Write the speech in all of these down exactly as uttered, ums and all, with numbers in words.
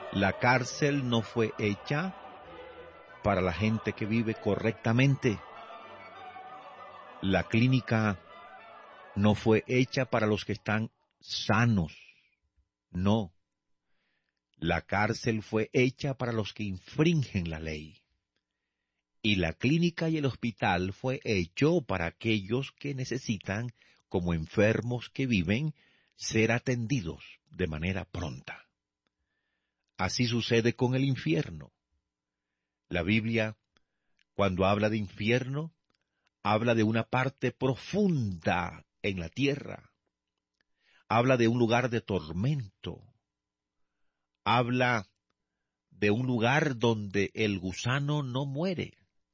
La cárcel no fue hecha para la gente que vive correctamente. La clínica no fue hecha para los que están sanos. No. La cárcel fue hecha para los que infringen la ley. Y la clínica y el hospital fue hecho para aquellos que necesitan, como enfermos que viven, ser atendidos de manera pronta. Así sucede con el infierno. La Biblia, cuando habla de infierno, habla de una parte profunda en la tierra. Habla de un lugar de tormento. Habla de un lugar donde el gusano no muere.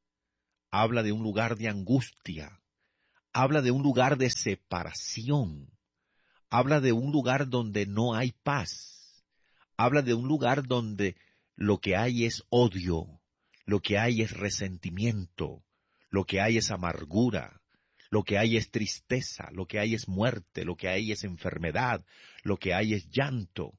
Habla de un lugar de angustia. Habla de un lugar de separación. Habla de un lugar donde no hay paz. Habla de un lugar donde lo que hay es odio, lo que hay es resentimiento, lo que hay es amargura, lo que hay es tristeza, lo que hay es muerte, lo que hay es enfermedad, lo que hay es llanto.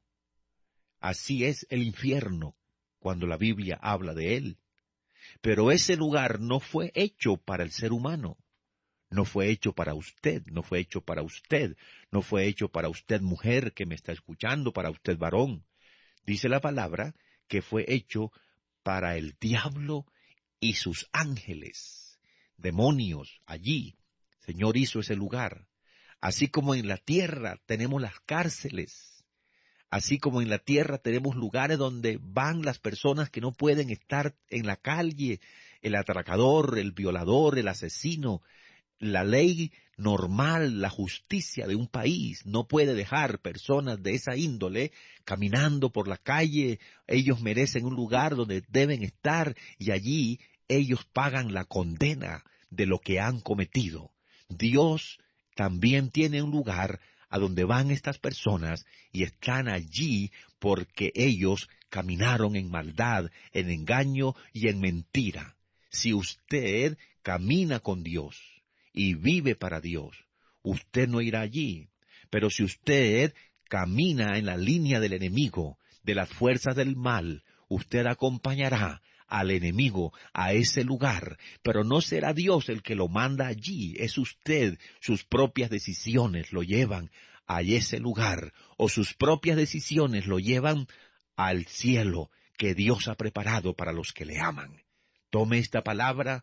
Así es el infierno cuando la Biblia habla de él. Pero ese lugar no fue hecho para el ser humano. No fue hecho para usted, no fue hecho para usted, no fue hecho para usted mujer que me está escuchando, para usted varón. Dice la palabra que fue hecho para el diablo y sus ángeles, demonios allí. Señor hizo ese lugar. Así como en la tierra tenemos las cárceles, así como en la tierra tenemos lugares donde van las personas que no pueden estar en la calle, el atracador, el violador, el asesino. La ley normal, la justicia de un país no puede dejar personas de esa índole caminando por la calle. Ellos merecen un lugar donde deben estar y allí ellos pagan la condena de lo que han cometido. Dios también tiene un lugar a donde van estas personas y están allí porque ellos caminaron en maldad, en engaño y en mentira. Si usted camina con Dios y vive para Dios, usted no irá allí. Pero si usted camina en la línea del enemigo, de las fuerzas del mal, usted acompañará al enemigo a ese lugar, pero no será Dios el que lo manda allí, es usted. Sus propias decisiones lo llevan a ese lugar, o sus propias decisiones lo llevan al cielo que Dios ha preparado para los que le aman. Tome esta palabra,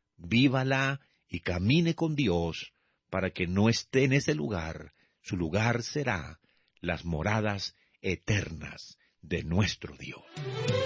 vívala y camine con Dios para que no esté en ese lugar. Su lugar será las moradas eternas de nuestro Dios.